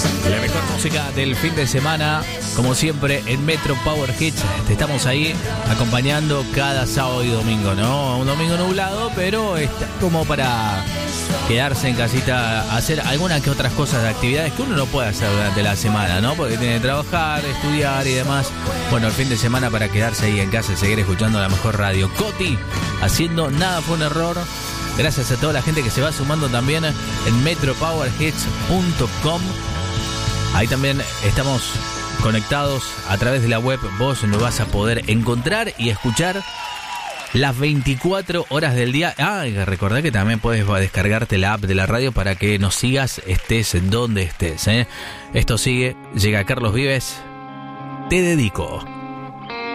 La mejor música del fin de semana, como siempre, en Metro Power Hits. Te estamos ahí acompañando cada sábado y domingo, ¿no? Un domingo nublado, pero está como para quedarse en casita, hacer algunas que otras cosas de actividades que uno no puede hacer durante la semana, ¿no? Porque tiene que trabajar, estudiar y demás. Bueno, el fin de semana para quedarse ahí en casa y seguir escuchando la mejor radio. Coti, haciendo Nada Fue un Error. Gracias a toda la gente que se va sumando también en metropowerhits.com. Ahí también estamos conectados a través de la web. Vos nos vas a poder encontrar y escuchar las 24 horas del día. Recordá que también puedes descargarte la app de la radio para que nos sigas, estés donde estés, ¿eh? Esto sigue, llega Carlos Vives. Te dedico.